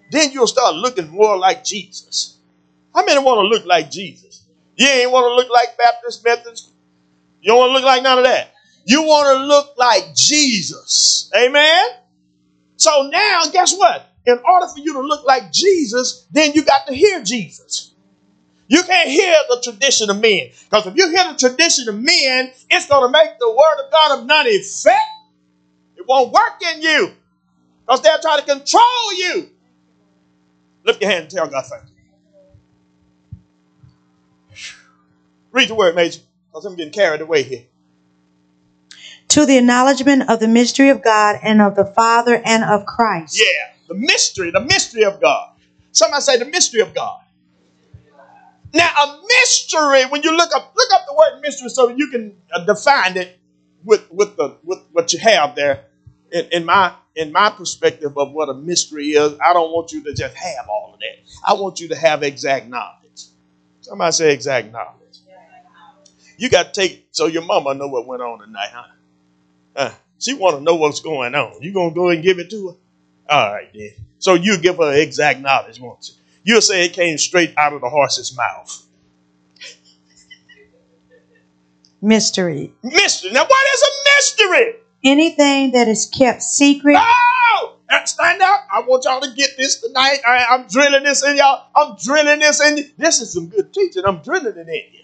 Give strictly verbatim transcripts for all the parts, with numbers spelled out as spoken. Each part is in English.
then you'll start looking more like Jesus. How many want to look like Jesus? You ain't want to look like Baptist, Methodist. You don't want to look like none of that. You want to look like Jesus. Amen? So now, guess what? In order for you to look like Jesus, then you got to hear Jesus. You can't hear the tradition of men. Because if you hear the tradition of men, it's going to make the word of God of none effect. It won't work in you. Because they'll try to control you. Lift your hand and tell God thank you. Read the word, Major, because I'm getting carried away here. To the acknowledgement of the mystery of God and of the Father and of Christ. Yeah, the mystery, the mystery of God. Somebody say the mystery of God. Now, a mystery, when you look up, look up the word mystery so you can uh, define it with, with, the, with what you have there. In, in my in my perspective of what a mystery is, I don't want you to just have all of that. I want you to have exact knowledge. Somebody say exact knowledge. You got to take, so your mama know what went on tonight, huh? Uh, she want to know what's going on. You going to go and give it to her? All right, then. So you give her exact knowledge, won't you? You'll say it came straight out of the horse's mouth. Mystery. Mystery. Now, what is a mystery? Anything that is kept secret. Oh! Stand up. I want y'all to get this tonight. I, I'm drilling this in y'all. I'm drilling this in you. This is some good teaching. I'm drilling it in you.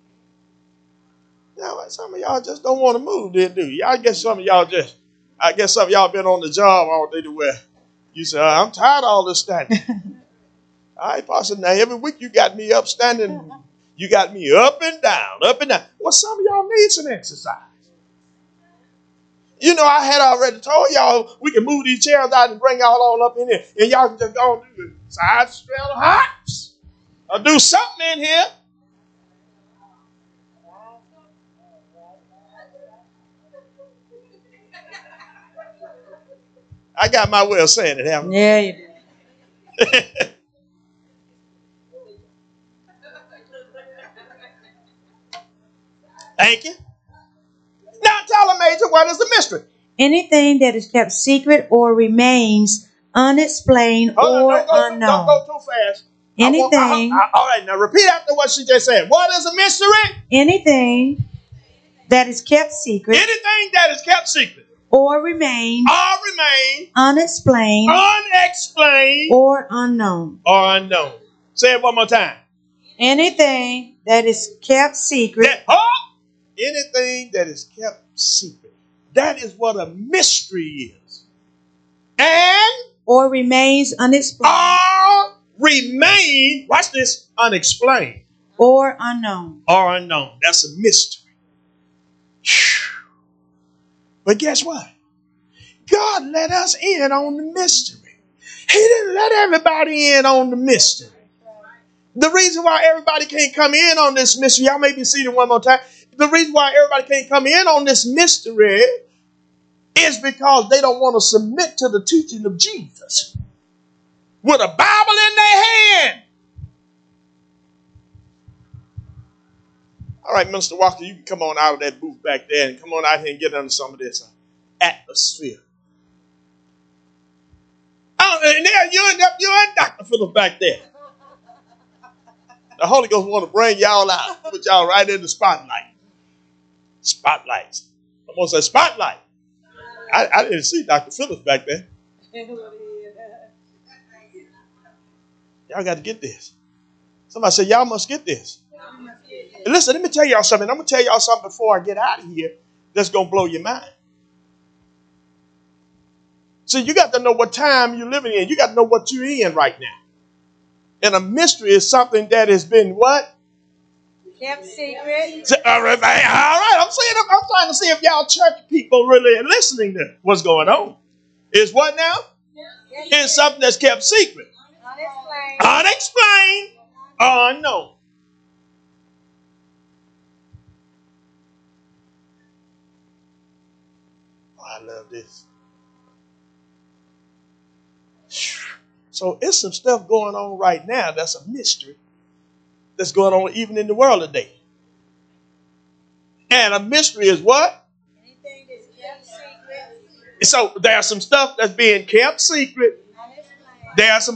Now, some of y'all just don't want to move, then, do you? I guess some of y'all just, I guess some of y'all been on the job all day to where you say, I'm tired of all this standing. All right, Pastor, now every week you got me up standing. You got me up and down, up and down. Well, some of y'all need some exercise. You know, I had already told y'all we can move these chairs out and bring y'all all up in here. And y'all can just go and do the side straddle hops. Or do something in here. I got my way of saying it, haven't I? Yeah, you did. Thank you. Now tell them, Major, what is the mystery? Anything that is kept secret or remains unexplained Hold or on, don't go, unknown. Don't go too fast. Anything. I want, I, I, all right, now repeat after what she just said. What is a mystery? Anything that is kept secret. Anything that is kept secret. Or remains. Or remain. Unexplained. Unexplained. Or unknown. Or unknown. Say it one more time. Anything that is kept secret. That, oh, anything that is kept secret. That is what a mystery is. And. Or remains unexplained. Or remain. Watch this. Unexplained. Or unknown. Or unknown. That's a mystery. But guess what? God let us in on the mystery. He didn't let everybody in on the mystery. The reason why everybody can't come in on this mystery, y'all may be seeing it one more time. The reason why everybody can't come in on this mystery is because they don't want to submit to the teaching of Jesus with a Bible in their hand. All right, Minister Walker, you can come on out of that booth back there and come on out here and get under some of this atmosphere. Oh, and there you and you and Doctor Phillips back there. The Holy Ghost want to bring y'all out, put y'all right in the spotlight. Spotlights. I'm going to say spotlight. I, I didn't see Doctor Phillips back there. Y'all got to get this. Somebody said, y'all must get this. And listen, let me tell y'all something. I'm going to tell y'all something before I get out of here that's going to blow your mind. See, you got to know what time you're living in. You got to know what you're in right now. And a mystery is something that has been what? Kept secret. All right, I'm saying, I'm trying to see if y'all church people really are listening to what's going on. Is what now? It's something that's kept secret. Unexplained. Unexplained. Unknown. Oh, I love this. So it's some stuff going on right now that's a mystery that's going on even in the world today. And a mystery is what? Anything that's kept secret. So there's some stuff that's being kept secret. There are some